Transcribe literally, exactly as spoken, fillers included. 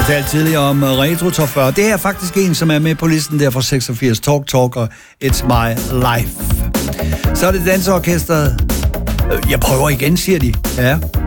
fortalte tidligere om Retro Top fyrre. Det her er faktisk en, som er med på listen der fra seksogfirs. Talk Talker, It's My Life. Så er det danseorkestret. Jeg prøver igen, siger de. Ja.